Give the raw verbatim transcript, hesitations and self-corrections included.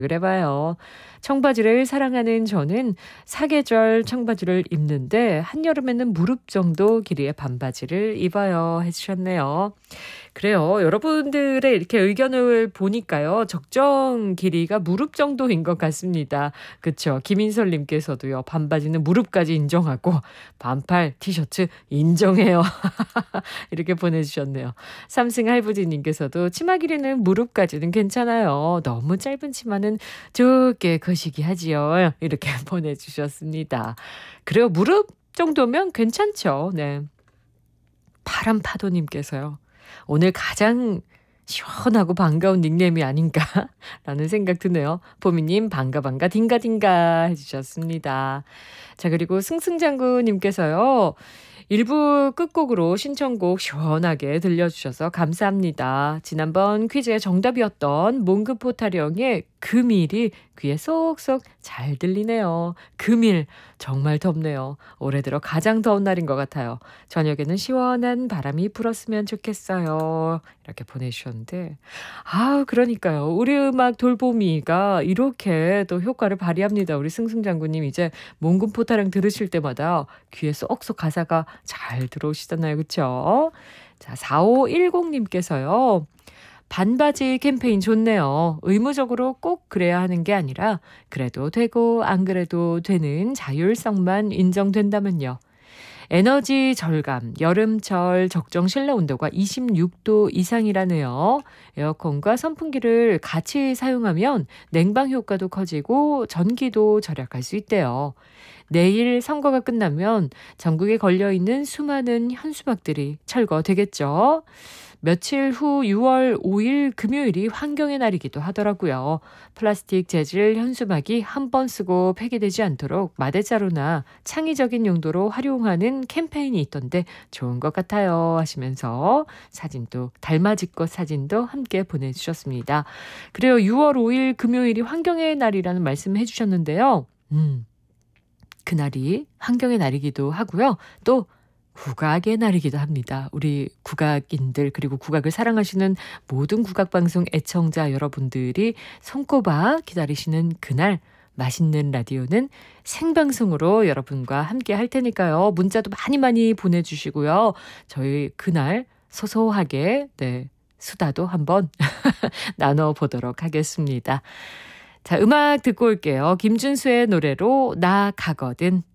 그래봐요. 청바지를 사랑하는 저는 사계절 청바지를 입는데 한여름에는 무릎 정도 길이의 반바지를 입어요 해주셨네요. 그래요. 여러분들의 이렇게 의견을 보니까요. 적정 길이가 무릎 정도인 것 같습니다. 그쵸. 김인설님께서도요. 반바지는 무릎까지 인정하고 반팔 티셔츠 인정해요. 이렇게 보내주셨네요. 삼승 할부지님께서도 치마 길이는 무릎까지는 괜찮아요. 너무 짧은 치마는 좋게 거시기 하지요. 이렇게 보내주셨습니다. 그래요. 무릎 정도면 괜찮죠. 네. 바람파도님께서요. 오늘 가장 시원하고 반가운 닉네임이 아닌가라는 생각 드네요. 보미님 반가 반가 딩가딩가 해주셨습니다. 자 그리고 승승장구님께서요. 일 부 끝곡으로 신청곡 시원하게 들려주셔서 감사합니다. 지난번 퀴즈의 정답이었던 몽크포타령의 금일이 귀에 쏙쏙 잘 들리네요. 금일 정말 덥네요. 올해 들어 가장 더운 날인 것 같아요. 저녁에는 시원한 바람이 불었으면 좋겠어요. 이렇게 보내주셨는데 아 그러니까요. 우리 음악 돌보미가 이렇게 또 효과를 발휘합니다. 우리 승승장구님 이제 몽금포타령 들으실 때마다 귀에 쏙쏙 가사가 잘 들어오시잖아요. 그쵸? 자 사오일공님께서요. 반바지 캠페인 좋네요. 의무적으로 꼭 그래야 하는 게 아니라 그래도 되고 안 그래도 되는 자율성만 인정된다면요. 에너지 절감, 여름철 적정 실내 온도가 이십육 도 이상이라네요. 에어컨과 선풍기를 같이 사용하면 냉방 효과도 커지고 전기도 절약할 수 있대요. 내일 선거가 끝나면 전국에 걸려있는 수많은 현수막들이 철거되겠죠. 며칠 후 유월 오일 금요일이 환경의 날이기도 하더라고요. 플라스틱 재질 현수막이 한 번 쓰고 폐기되지 않도록 마대자루나 창의적인 용도로 활용하는 캠페인이 있던데 좋은 것 같아요 하시면서 사진도 달맞이꽃 사진도 함께 보내주셨습니다. 그래요. 유월 오일 금요일이 환경의 날이라는 말씀 해주셨는데요. 음, 그날이 환경의 날이기도 하고요. 또 국악의 날이기도 합니다. 우리 국악인들 그리고 국악을 사랑하시는 모든 국악방송 애청자 여러분들이 손꼽아 기다리시는 그날 맛있는 라디오는 생방송으로 여러분과 함께 할 테니까요. 문자도 많이 많이 보내주시고요. 저희 그날 소소하게 네, 수다도 한번 나눠보도록 하겠습니다. 자, 음악 듣고 올게요. 김준수의 노래로 나 가거든.